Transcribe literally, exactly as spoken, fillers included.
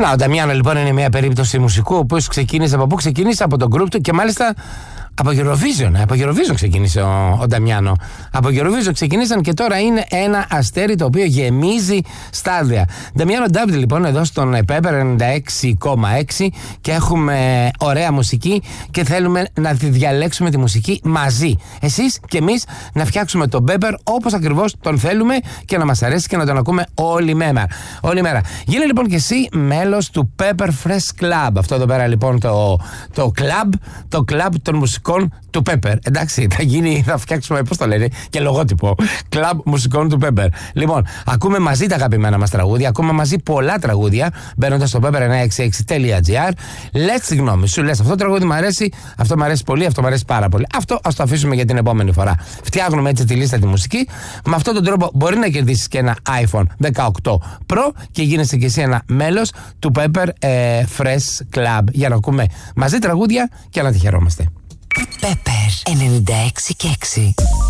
Να, ο Νταμιάνο λοιπόν είναι μια περίπτωση μουσικού, ο οποίος ξεκίνησε από πού ξεκίνησε, από τον group του και μάλιστα από Eurovision. Από Eurovision ξεκίνησε ο, ο Νταμιάνο. Από Eurovision ξεκίνησαν και τώρα είναι ένα αστέρι το οποίο γεμίζει στάδια. Νταμιάνο Ντάμπλ λοιπόν εδώ στον Pepper ενενήντα έξι κόμμα έξι και έχουμε ωραία μουσική και θέλουμε να τη διαλέξουμε τη μουσική μαζί. Εσείς και εμείς να φτιάξουμε τον Pepper όπως ακριβώς τον θέλουμε και να μας αρέσει και να τον ακούμε όλη μέρα. Όλη μέρα. Γίνε λοιπόν και εσύ μέλος του Pepper Fresh Club. Αυτό εδώ πέρα λοιπόν το, το club, το club των μουσικών του Pepper. Εντάξει, θα γίνει, θα φτιάξουμε, πώς το λένε, και λογότυπο. Club μουσικών του Pepper. Λοιπόν, ακούμε μαζί τα αγαπημένα μας τραγούδια, ακούμε μαζί πολλά τραγούδια, μπαίνοντας στο pepper εννιακόσια εξήντα έξι τελεία τζι άρ. Λες συγγνώμη, σου λες αυτό το τραγούδι μου αρέσει, αυτό μου αρέσει πολύ, αυτό μου αρέσει πάρα πολύ. Αυτό ας το αφήσουμε για την επόμενη φορά. Φτιάχνουμε έτσι τη λίστα τη μουσική. Με αυτόν τον τρόπο μπορεί να κερδίσεις και ένα iPhone δεκαοκτώ Pro και γίνεσαι και εσύ ένα μέλος του Pepper ε, Fresh Club για να ακούμε μαζί τραγούδια και να τη χαιρόμαστε. Pepper ενενήντα έξι και έξι.